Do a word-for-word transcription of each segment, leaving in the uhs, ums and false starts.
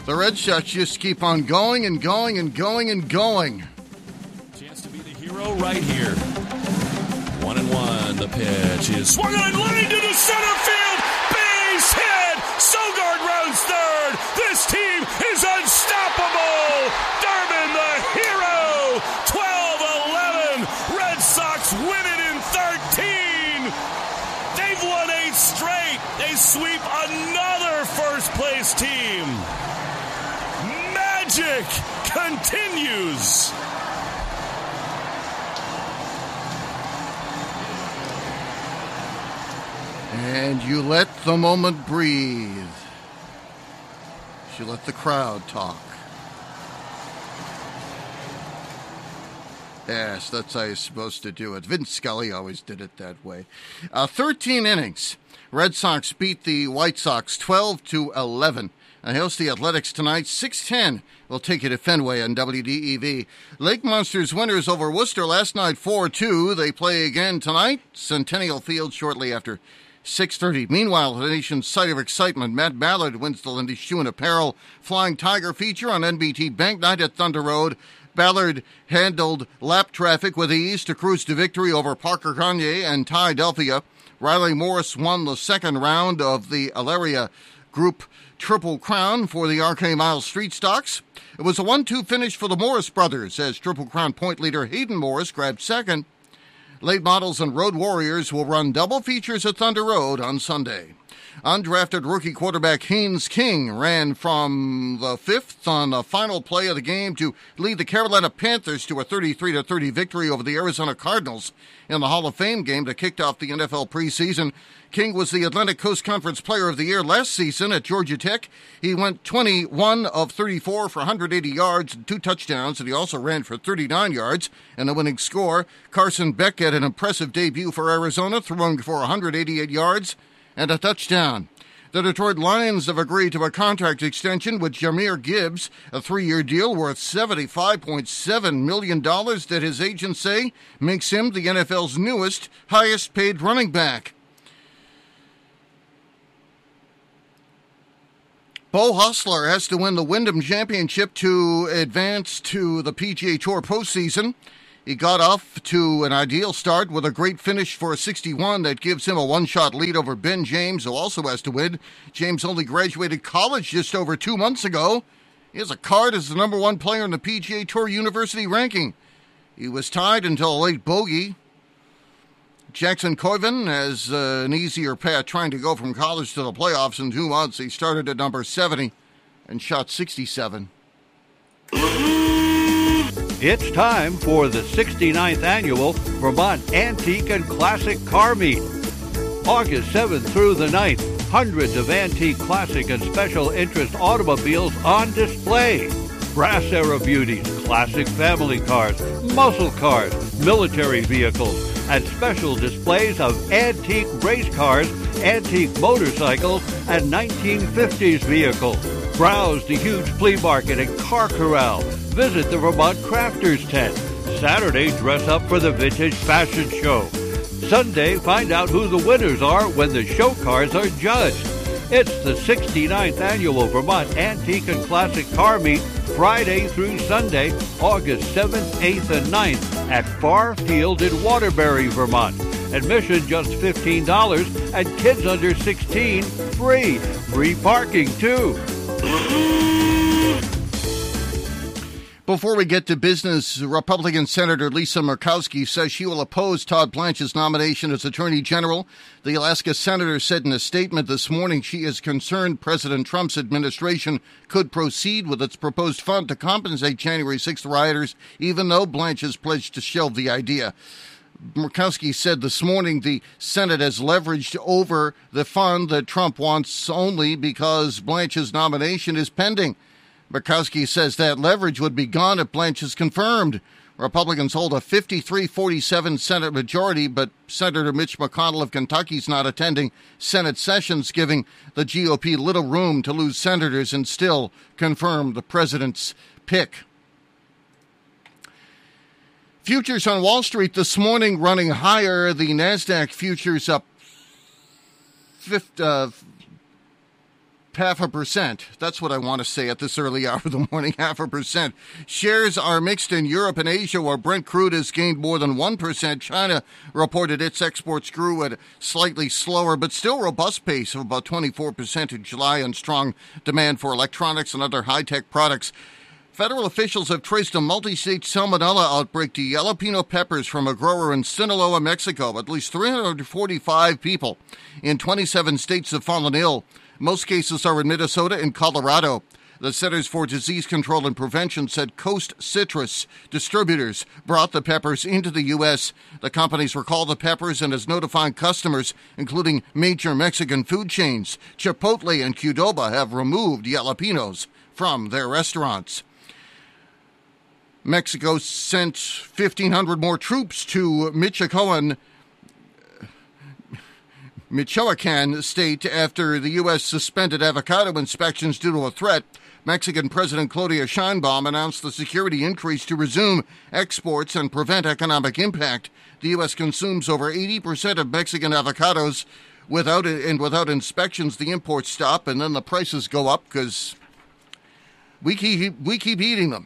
The Red Sox just keep on going and going and going and going. Chance to be the hero right here. One and one. The pitch is swung on line to the center field. Base hit. Sogard rounds third. This team is unstoppable. Durbin the hero. twelve eleven. Red Sox win it in thirteen. They've won eight straight. They sweep another first place team. Magic continues. And you let the moment breathe. You let the crowd talk. Yes, that's how you're supposed to do it. Vince Scully always did it that way. Uh, thirteen innings. Red Sox beat the White Sox twelve to eleven. I host the Athletics tonight, six ten. We'll take you to Fenway on W D E V. Lake Monsters winners over Worcester last night, four two. They play again tonight, Centennial Field, shortly after six thirty. Meanwhile, the nation's site of excitement, Matt Ballard wins the Lindy Shoe and Apparel Flying Tiger feature on N B T Bank Night at Thunder Road. Ballard handled lap traffic with ease to cruise to victory over Parker Gagne and Ty Delphia. Riley Morris won the second round of the Alaria Group Triple Crown for the R K Miles Street Stocks. It was a one two finish for the Morris brothers as Triple Crown point leader Hayden Morris grabbed second. Late Models and Road Warriors will run double features at Thunder Road on Sunday. Undrafted rookie quarterback Haynes King ran from the fifth on the final play of the game to lead the Carolina Panthers to a thirty-three to thirty victory over the Arizona Cardinals in the Hall of Fame game that kicked off the N F L preseason. King was the Atlantic Coast Conference Player of the Year last season at Georgia Tech. He went twenty-one of thirty-four for one hundred eighty yards and two touchdowns, and he also ran for thirty-nine yards and the winning score. Carson Beck had an impressive debut for Arizona, throwing for one hundred eighty-eight yards and a touchdown. The Detroit Lions have agreed to a contract extension with Jahmyr Gibbs, a three-year deal worth seventy-five point seven million dollars that his agents say makes him the N F L's newest, highest-paid running back. Beau Hossler has to win the Wyndham Championship to advance to the P G A Tour postseason. He got off to an ideal start with a great finish for a sixty-one that gives him a one-shot lead over Ben James, who also has to win. James only graduated college just over two months ago. He has a card as the number one player in the P G A Tour University ranking. He was tied until a late bogey. Jackson Coyven has uh, an easier path trying to go from college to the playoffs in two months. He started at number seventy and shot sixty-seven. It's time for the sixty-ninth Annual Vermont Antique and Classic Car Meet. August seventh through the ninth, hundreds of antique, classic, and special interest automobiles on display. Brass era beauties, classic family cars, muscle cars, military vehicles, and special displays of antique race cars, antique motorcycles, and nineteen fifties vehicles. Browse the huge flea market and car corral. Visit the Vermont Crafters Tent. Saturday, dress up for the Vintage Fashion Show. Sunday, find out who the winners are when the show cars are judged. It's the sixty-ninth Annual Vermont Antique and Classic Car Meet, Friday through Sunday, August seventh, eighth, and ninth at Farr Field in Waterbury, Vermont. Admission just fifteen dollars and kids under sixteen free. Free parking, too. Before we get to business, Republican Senator Lisa Murkowski says she will oppose Todd Blanche's nomination as Attorney General. The Alaska senator said in a statement this morning she is concerned President Trump's administration could proceed with its proposed fund to compensate January sixth rioters, even though Blanche has pledged to shelve the idea. Murkowski said this morning the Senate has leveraged over the fund that Trump wants only because Blanche's nomination is pending. Murkowski says that leverage would be gone if Blanche is confirmed. Republicans hold a fifty-three forty-seven Senate majority, but Senator Mitch McConnell of Kentucky is not attending Senate sessions, giving the G O P little room to lose senators and still confirm the president's pick. Futures on Wall Street this morning running higher. The NASDAQ futures up fifty, uh, half a percent. That's what I want to say at this early hour of the morning, half a percent. Shares are mixed in Europe and Asia, where Brent crude has gained more than one percent. China reported its exports grew at a slightly slower but still robust pace of about twenty-four percent in July on strong demand for electronics and other high-tech products. Federal officials have traced a multi-state salmonella outbreak to jalapeno peppers from a grower in Sinaloa, Mexico. At least three hundred forty-five people in twenty-seven states have fallen ill. Most cases are in Minnesota and Colorado. The Centers for Disease Control and Prevention said Coast Citrus distributors brought the peppers into the U S. The companies recalled the peppers and is notifying customers, including major Mexican food chains. Chipotle and Qdoba have removed jalapenos from their restaurants. Mexico sent fifteen hundred more troops to Michoacan, Michoacan state after the U S suspended avocado inspections due to a threat. Mexican President Claudia Sheinbaum announced the security increase to resume exports and prevent economic impact. The U S consumes over eighty percent of Mexican avocados. Without it, and without inspections, the imports stop, and then the prices go up because we keep, we keep eating them.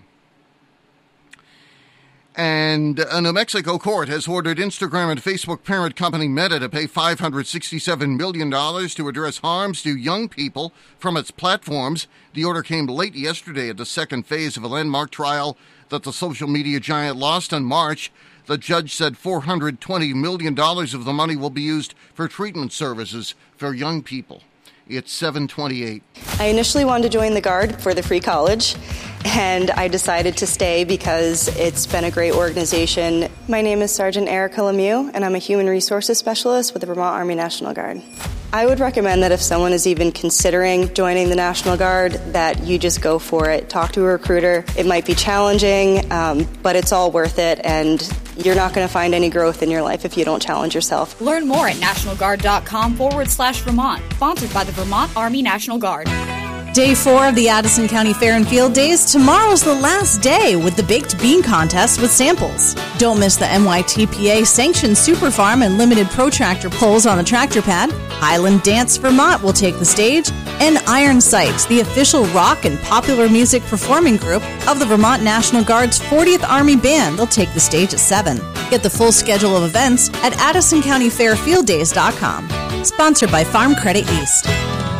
And a New Mexico court has ordered Instagram and Facebook parent company Meta to pay five hundred sixty-seven million dollars to address harms to young people from its platforms. The order came late yesterday at the second phase of a landmark trial that the social media giant lost in March. The judge said four hundred twenty million dollars of the money will be used for treatment services for young people. It's seven twenty-eight. I initially wanted to join the Guard for the free college, and I decided to stay because it's been a great organization. My name is Sergeant Erica Lemieux, and I'm a Human Resources Specialist with the Vermont Army National Guard. I would recommend that if someone is even considering joining the National Guard, that you just go for it. Talk to a recruiter. It might be challenging, um, but it's all worth it, and you're not going to find any growth in your life if you don't challenge yourself. Learn more at nationalguard.com forward slash Vermont. Sponsored by the Vermont Army National Guard. Day four of the Addison County Fair and Field Days. Tomorrow's the last day with the Baked Bean Contest with samples. Don't miss the N Y T P A-sanctioned Super Farm and limited protractor pulls on the tractor pad. Highland Dance Vermont will take the stage. And Iron Sights, the official rock and popular music performing group of the Vermont National Guard's fortieth Army Band. They'll take the stage at seven. Get the full schedule of events at addison county fair field days dot com. Sponsored by Farm Credit East.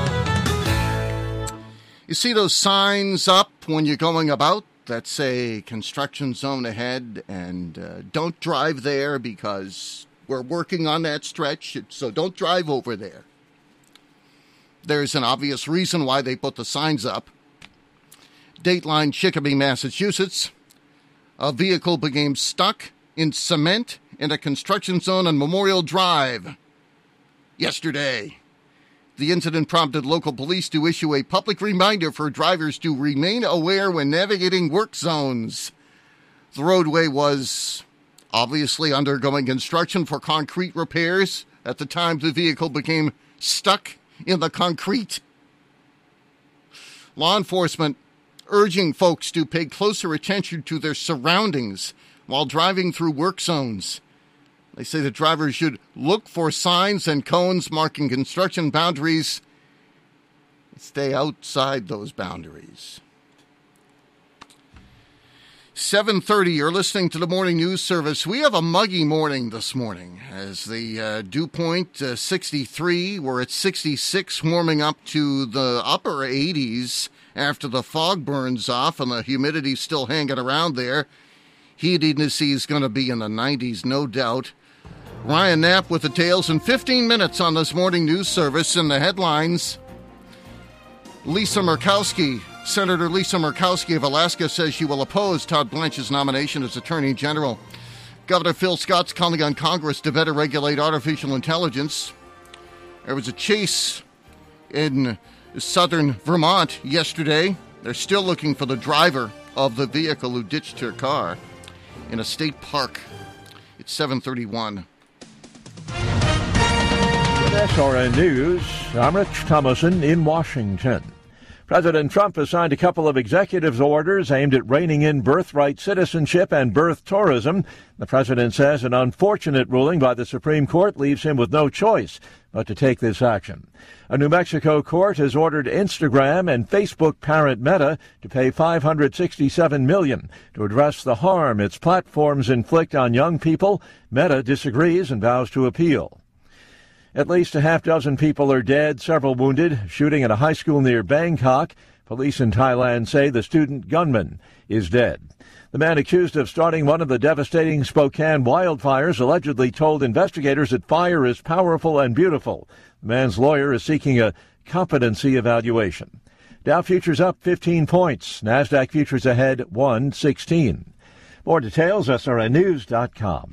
You see those signs up when you're going about that say construction zone ahead and uh, don't drive there because we're working on that stretch, so don't drive over there. There's an obvious reason why they put the signs up. Dateline, Chicopee, Massachusetts. A vehicle became stuck in cement in a construction zone on Memorial Drive yesterday. The incident prompted local police to issue a public reminder for drivers to remain aware when navigating work zones. The roadway was obviously undergoing construction for concrete repairs at the time the vehicle became stuck in the concrete. Law enforcement urging folks to pay closer attention to their surroundings while driving through work zones. They say the drivers should look for signs and cones marking construction boundaries and stay outside those boundaries. seven thirty, you're listening to the Morning News Service. We have a muggy morning this morning as the uh, dew point uh, sixty-three. We're at sixty-six, warming up to the upper eighties after the fog burns off and the humidity's still hanging around there. Humidity is going to be in the nineties, no doubt. Ryan Knapp with the tales in fifteen minutes on this Morning News Service. In the headlines, Lisa Murkowski, Senator Lisa Murkowski of Alaska says she will oppose Todd Blanche's nomination as Attorney General. Governor Phil Scott's calling on Congress to better regulate artificial intelligence. There was a chase in southern Vermont yesterday. They're still looking for the driver of the vehicle who ditched her car in a state park. It's seven thirty-one. With S R N News, I'm Rich Thomason in Washington. President Trump has signed a couple of executive orders aimed at reining in birthright citizenship and birth tourism. The president says an unfortunate ruling by the Supreme Court leaves him with no choice but to take this action. A New Mexico court has ordered Instagram and Facebook parent Meta to pay five hundred sixty-seven million dollars to address the harm its platforms inflict on young people. Meta disagrees and vows to appeal. At least a half dozen people are dead, several wounded, shooting at a high school near Bangkok. Police in Thailand say the student gunman is dead. The man accused of starting one of the devastating Spokane wildfires allegedly told investigators that fire is powerful and beautiful. The man's lawyer is seeking a competency evaluation. Dow futures up fifteen points. NASDAQ futures ahead one sixteen. More details, S R N news dot com.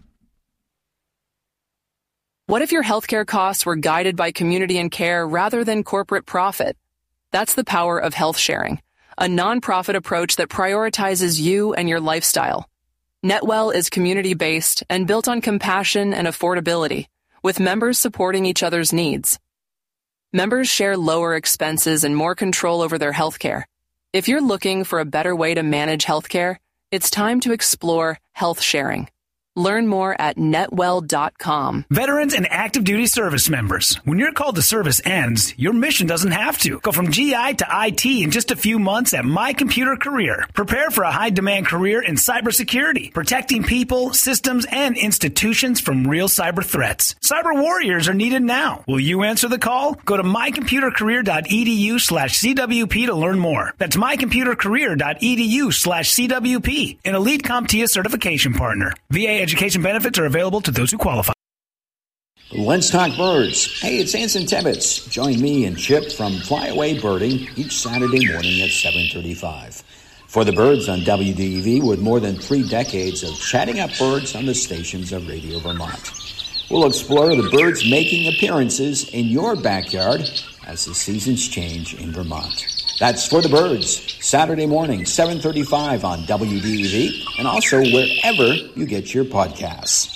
What if your healthcare costs were guided by community and care rather than corporate profit? That's the power of health sharing, a nonprofit approach that prioritizes you and your lifestyle. NetWell is community-based and built on compassion and affordability, with members supporting each other's needs. Members share lower expenses and more control over their healthcare. If you're looking for a better way to manage healthcare, it's time to explore health sharing. Learn more at netwell dot com. Veterans and active duty service members, when your call to service ends, your mission doesn't have to. Go from G I to I T in just a few months at My Computer Career. Prepare for a high-demand career in cybersecurity, protecting people, systems, and institutions from real cyber threats. Cyber warriors are needed now. Will you answer the call? Go to my computer career dot e d u slash c w p to learn more. That's my computer career dot e d u slash c w p, an Elite CompTIA certification partner. V A education benefits are available to those who qualify. Let's talk birds. Hey, it's Anson Tibbetts. Join me and Chip from Flyaway Birding each Saturday morning at seven thirty-five. For the Birds on W D E V, with more than three decades of chatting up birds on the stations of Radio Vermont. We'll explore the birds making appearances in your backyard as the seasons change in Vermont. That's For the Birds, Saturday morning, seven thirty-five on W D E V, and also wherever you get your podcasts.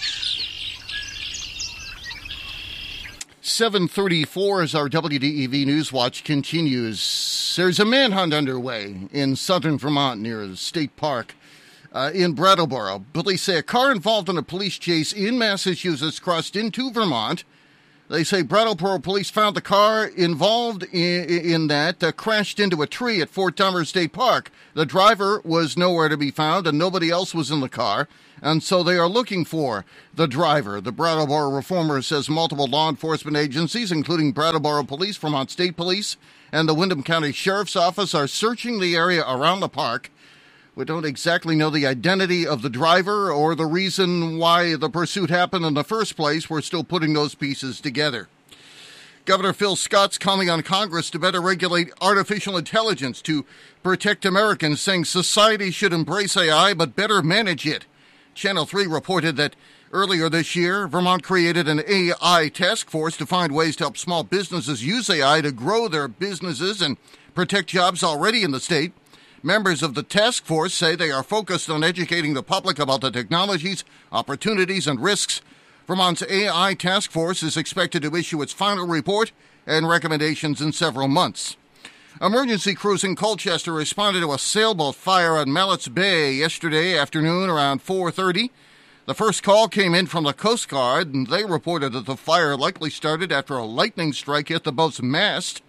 seven thirty-four as our W D E V News Watch continues. There's a manhunt underway in southern Vermont near the state park uh, in Brattleboro. Police say a car involved in a police chase in Massachusetts crossed into Vermont. They say Brattleboro police found the car involved in, in that uh, crashed into a tree at Fort Dummer State Park. The driver was nowhere to be found and nobody else was in the car, and so they are looking for the driver. The Brattleboro Reformer says multiple law enforcement agencies, including Brattleboro Police, Vermont State Police, and the Windham County Sheriff's Office, are searching the area around the park. We don't exactly know the identity of the driver or the reason why the pursuit happened in the first place. We're still putting those pieces together. Governor Phil Scott's calling on Congress to better regulate artificial intelligence to protect Americans, saying society should embrace A I but better manage it. Channel three reported that earlier this year, Vermont created an A I task force to find ways to help small businesses use A I to grow their businesses and protect jobs already in the state. Members of the task force say they are focused on educating the public about the technologies, opportunities, and risks. Vermont's A I task force is expected to issue its final report and recommendations in several months. Emergency crews in Colchester responded to a sailboat fire on Mallets Bay yesterday afternoon around four thirty. The first call came in from the Coast Guard, and they reported that the fire likely started after a lightning strike hit the boat's mast.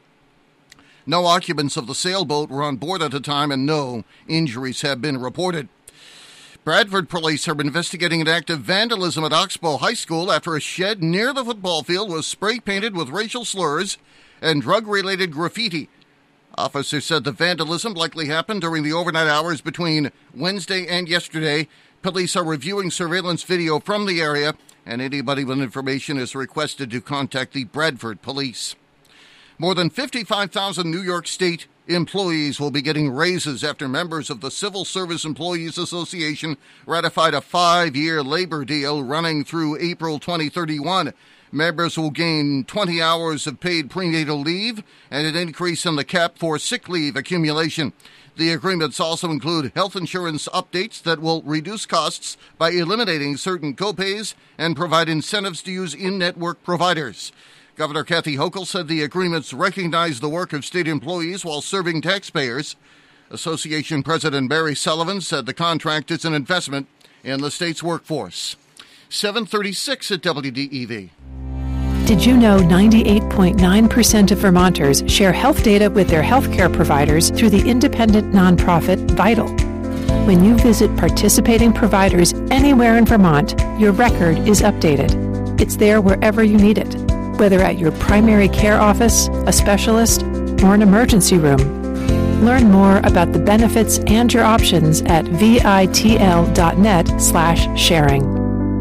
No occupants of the sailboat were on board at the time, and no injuries have been reported. Bradford police are investigating an act of vandalism at Oxbow High School after a shed near the football field was spray-painted with racial slurs and drug-related graffiti. Officers said the vandalism likely happened during the overnight hours between Wednesday and yesterday. Police are reviewing surveillance video from the area, and anybody with information is requested to contact the Bradford police. More than fifty-five thousand New York State employees will be getting raises after members of the Civil Service Employees Association ratified a five-year labor deal running through April twenty thirty-one. Members will gain twenty hours of paid prenatal leave and an increase in the cap for sick leave accumulation. The agreements also include health insurance updates that will reduce costs by eliminating certain copays and provide incentives to use in-network providers. Governor Kathy Hochul said the agreements recognize the work of state employees while serving taxpayers. Association President Barry Sullivan said the contract is an investment in the state's workforce. seven thirty-six at W D E V. Did you know ninety-eight point nine percent of Vermonters share health data with their healthcare providers through the independent nonprofit Vital? When you visit participating providers anywhere in Vermont, your record is updated. It's there wherever you need it, whether at your primary care office, a specialist, or an emergency room. Learn more about the benefits and your options at vitl.net slash sharing.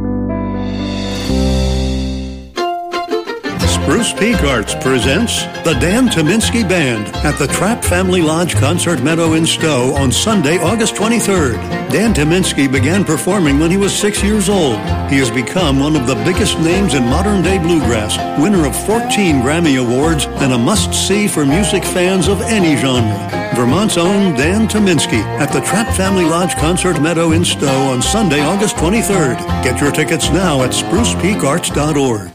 Spruce Peak Arts presents the Dan Tyminski Band at the Trapp Family Lodge Concert Meadow in Stowe on Sunday, August twenty-third. Dan Tyminski began performing when he was six years old. He has become one of the biggest names in modern-day bluegrass, winner of fourteen Grammy Awards, and a must-see for music fans of any genre. Vermont's own Dan Tyminski at the Trapp Family Lodge Concert Meadow in Stowe on Sunday, August twenty-third. Get your tickets now at spruce peak arts dot org.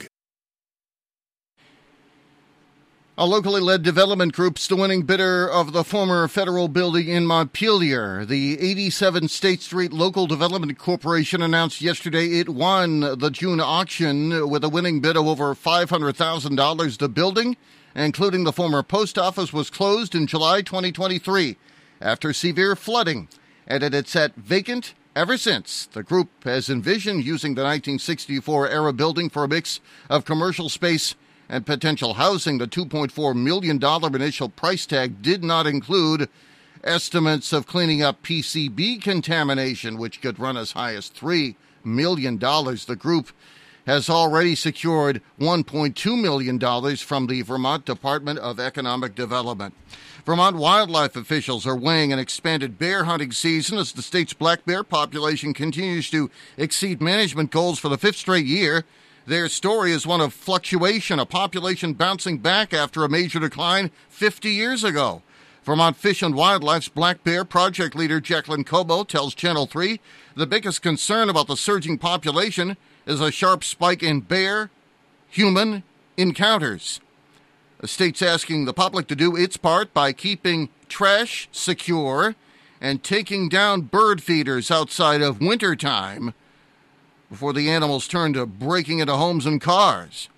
A locally led development group's the winning bidder of the former federal building in Montpelier. The eighty-seven State Street Local Development Corporation announced yesterday it won the June auction with a winning bid of over five hundred thousand dollars. The building, including the former post office, was closed in July twenty twenty-three after severe flooding, and it had sat vacant ever since. The group has envisioned using the nineteen sixty-four era building for a mix of commercial space and potential housing. The two point four million dollars initial price tag did not include estimates of cleaning up P C B contamination, which could run as high as three million dollars. The group has already secured one point two million dollars from the Vermont Department of Economic Development. Vermont wildlife officials are weighing an expanded bear hunting season as the state's black bear population continues to exceed management goals for the fifth straight year. Their story is one of fluctuation, a population bouncing back after a major decline fifty years ago. Vermont Fish and Wildlife's Black Bear project leader Jacqueline Cobo tells Channel three the biggest concern about the surging population is a sharp spike in bear-human encounters. The state's asking the public to do its part by keeping trash secure and taking down bird feeders outside of wintertime before the animals turn to breaking into homes and cars.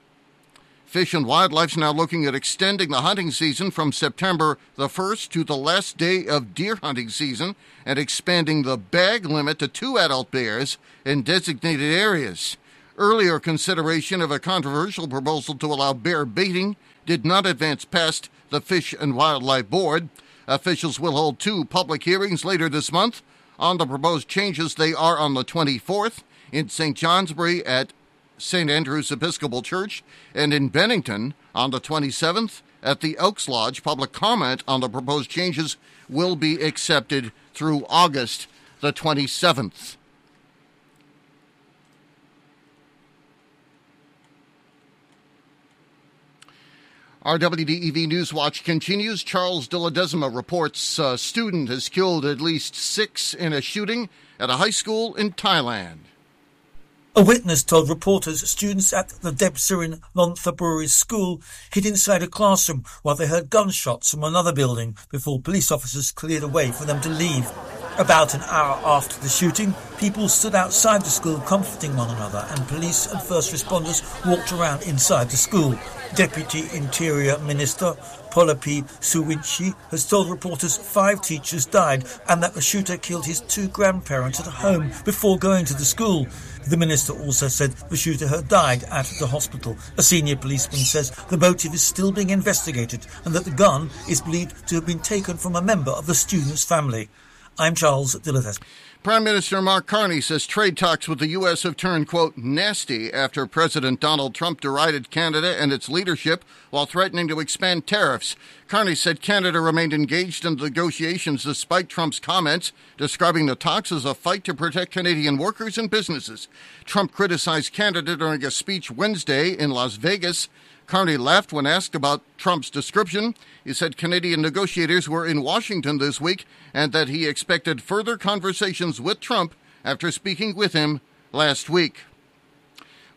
Fish and Wildlife's now looking at extending the hunting season from September the first to the last day of deer hunting season and expanding the bag limit to two adult bears in designated areas. Earlier consideration of a controversial proposal to allow bear baiting did not advance past the Fish and Wildlife Board. Officials will hold two public hearings later this month on the proposed changes. They are on the twenty-fourth in Saint Johnsbury at Saint Andrew's Episcopal Church, and in Bennington on the twenty-seventh at the Elks Lodge. Public comment on the proposed changes will be accepted through August the twenty-seventh. Our W D E V Newswatch continues. Charles de la Decima reports a student has killed at least six in a shooting at a high school in Thailand. A witness told reporters students at the Debsirin Lonthaburi school hid inside a classroom while they heard gunshots from another building before police officers cleared a way for them to leave. About an hour after the shooting, people stood outside the school comforting one another, and police and first responders walked around inside the school. Deputy Interior Minister Polapi Suwinchi has told reporters five teachers died and that the shooter killed his two grandparents at home before going to the school. The minister also said the shooter had died at the hospital. A senior policeman says the motive is still being investigated and that the gun is believed to have been taken from a member of the student's family. I'm Charles Dillethas. Prime Minister Mark Carney says trade talks with the U S have turned, quote, nasty after President Donald Trump derided Canada and its leadership while threatening to expand tariffs. Carney said Canada remained engaged in the negotiations despite Trump's comments, describing the talks as a fight to protect Canadian workers and businesses. Trump criticized Canada during a speech Wednesday in Las Vegas. Carney laughed when asked about Trump's description. He said Canadian negotiators were in Washington this week and that he expected further conversations with Trump after speaking with him last week.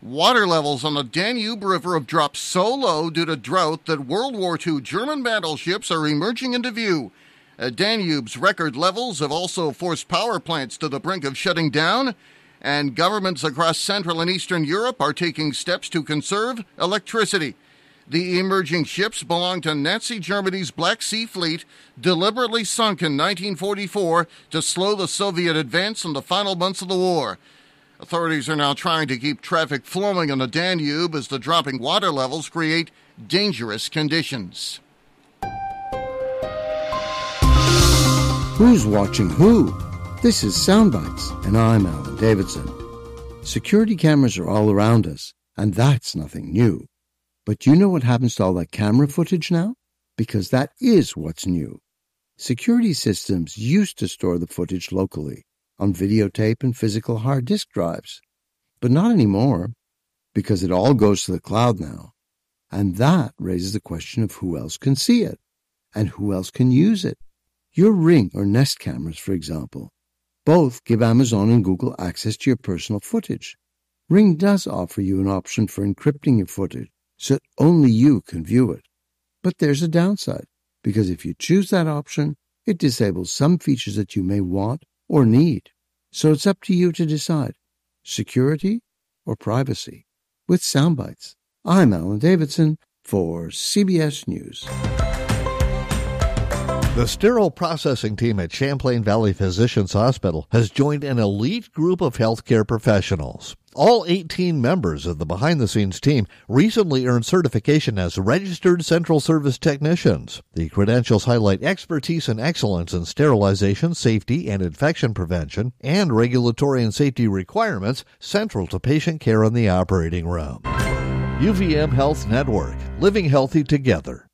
Water levels on the Danube River have dropped so low due to drought that World War Two German battleships are emerging into view. Uh, Danube's record levels have also forced power plants to the brink of shutting down, and governments across Central and Eastern Europe are taking steps to conserve electricity. The emerging ships belong to Nazi Germany's Black Sea Fleet, deliberately sunk in nineteen forty-four to slow the Soviet advance in the final months of the war. Authorities are now trying to keep traffic flowing on the Danube as the dropping water levels create dangerous conditions. Who's watching who? This is Soundbites, and I'm Alan Davidson. Security cameras are all around us, and that's nothing new. But do you know what happens to all that camera footage now? Because that is what's new. Security systems used to store the footage locally, on videotape and physical hard disk drives. But not anymore, because it all goes to the cloud now. And that raises the question of who else can see it, and who else can use it. Your Ring or Nest cameras, for example, both give Amazon and Google access to your personal footage. Ring does offer you an option for encrypting your footage, so that only you can view it. But there's a downside, because if you choose that option, it disables some features that you may want or need. So it's up to you to decide, security or privacy. With Soundbites, I'm Alan Davidson for C B S News. The sterile processing team at Champlain Valley Physicians Hospital has joined an elite group of healthcare professionals. All eighteen members of the behind-the-scenes team recently earned certification as registered central service technicians. The credentials highlight expertise and excellence in sterilization, safety, and infection prevention, and regulatory and safety requirements central to patient care in the operating room. U V M Health Network, living healthy together.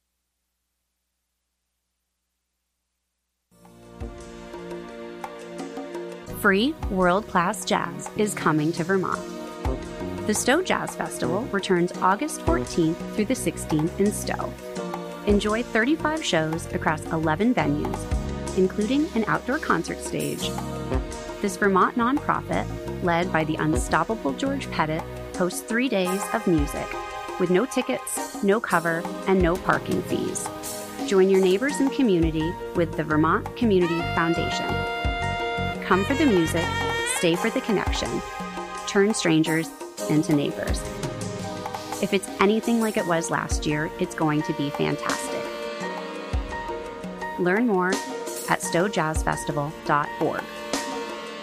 Free world-class jazz is coming to Vermont. The Stowe Jazz Festival returns August fourteenth through the sixteenth in Stowe. Enjoy thirty-five shows across eleven venues, including an outdoor concert stage. This Vermont nonprofit, led by the unstoppable George Pettit, hosts three days of music, with no tickets, no cover, and no parking fees. Join your neighbors and community with the Vermont Community Foundation. Come for the music, stay for the connection. Turn strangers into neighbors. If it's anything like it was last year, it's going to be fantastic. Learn more at stowe jazz festival dot org.